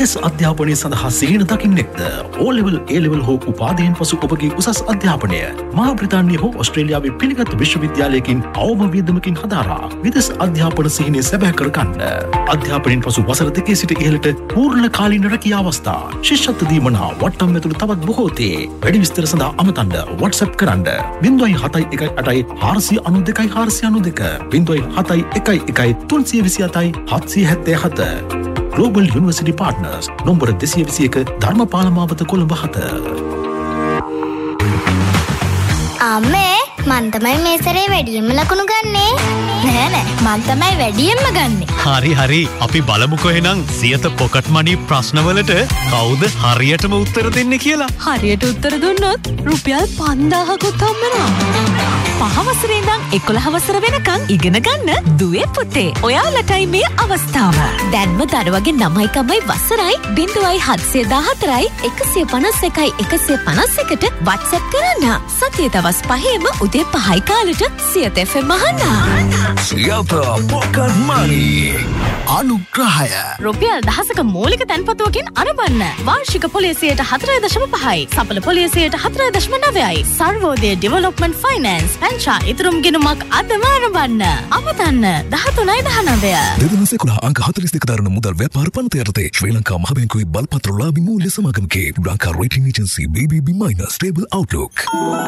විදෙස් අධ්‍යාපනය සඳහා සිහින දකින්නෙක්ද? O level A level හෝ උපාධියෙන් පසු ඔබගේ උසස් අධ්‍යාපනය මහා බ්‍රිතාන්‍ය හෝ ඔස්ට්‍රේලියාවේ පිළිගත් විශ්වවිද්‍යාලයකින් අවම වියදමකින් හදාරා විදෙස් අධ්‍යාපන සිහිනය සැබෑ කරගන්න. අධ්‍යාපනයෙන් පසු වසර 2 සිට ඉහළට පූර්ණ කාලීන රැකියා අවස්ථා, ශිෂ්‍යත්ව දීමනා වට්ටම් ඇතුළු තවත් බොහෝ තේ. වැඩි විස්තර සඳහා අමතන්න WhatsApp කරන්න 071 8 492 492 071 327 777. Global University Partners nombor 221 Dharmapala මාවත කොළඹ 7. අම්මේ මන් තමයි මේ සැරේ වැඩියෙන්ම ලකුණු ගන්නේ. නෑ මන් තමයි වැඩියෙන්ම ගන්නේ. හරි අපි බලමුකෝ එහෙනම් සියත පොකට් මනි ප්‍රශ්නවලට කවුද හරියටම උත්තර දෙන්නේ කියලා. හරියට උත්තර දුන්නොත් රුපියල් 5000කුත් හම්බෙනවා. 5 වසරේ ඉඳන් 11 වසර වෙනකන් ඉගෙන ගන්න දුවේ පුතේ. ඔයාලටයි මේ අවස්ථාව. දැන්ම දරුවගේ 9යි වසරයි 0714යි 151යි 151ට WhatsApp කරන්න. සතියේ දවස් 5ෙම උදේ 5යි කාලෙට සියත FM අහන්න. සියත පොකට් මනි අනුග්‍රහය රුපියල් 1000ක මූලික තැන්පතුවකින් අරබන්න. වාර්ෂික පොලිසියට 4.5යි. සඵල පොලිසියට 4.9යි. සර්වෝදය ඩෙවලොප්මන්ට් ෆයිනෑන්ස් පැංචා ඉතුරුම් ගිණුමක් අදම ආරම්භන්න. අමතන්න 13.9. 2011 අංක 42 දරන මුදල් ව්‍යාපාර පනත යටතේ ශ්‍රී ලංකා මහ බැංකුවේ බලපත්‍රලාභී මූල්‍ය සමාගමකේ Lanka rating agency BBB- stable outlook.